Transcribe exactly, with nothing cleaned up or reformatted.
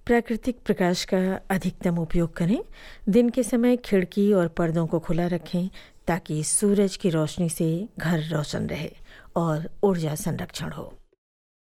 प्राकृतिक प्रकाश का अधिकतम उपयोग करें। दिन के समय खिड़की और पर्दों को खुला रखें ताकि सूरज की रोशनी से घर रोशन रहे और ऊर्जा संरक्षण हो।